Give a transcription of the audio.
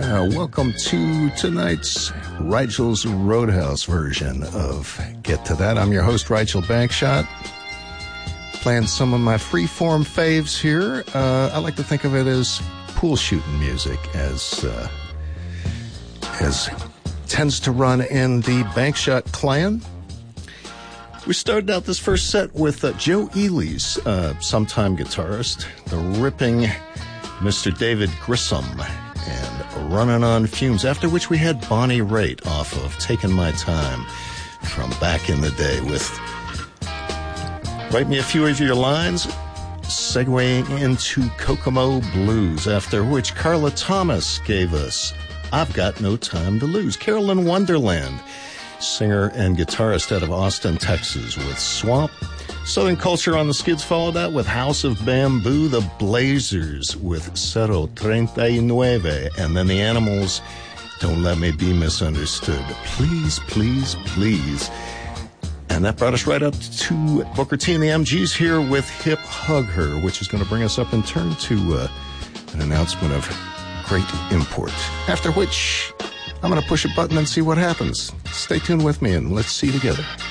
Welcome to tonight's Rigel's Roadhouse version of Get to That. I'm your host, Rigel Bankshot. Playing some of my freeform faves here. I like to think of it as pool shooting music, as tends to run in the Bankshot clan. We started out this first set with Joe Ely's sometime guitarist, the ripping Mr. David Grissom, and Running on Fumes, after which we had Bonnie Raitt off of Taking My Time from back in the day with Write Me a Few of Your Lines, segueing into Kokomo Blues, after which Carla Thomas gave us I've Got No Time to Lose. Carolyn Wonderland, singer and guitarist out of Austin, Texas, with Swamp. Southern Culture on the Skids followed that with House of Bamboo, the Blazers with Cerro 39, and then the Animals, Don't Let Me Be Misunderstood. Please, please, please. And that brought us right up to Booker T and the MGs here with Hip Hug Her, which is going to bring us up in turn to an announcement of great import. After which, I'm going to push a button and see what happens. Stay tuned with me and let's see together.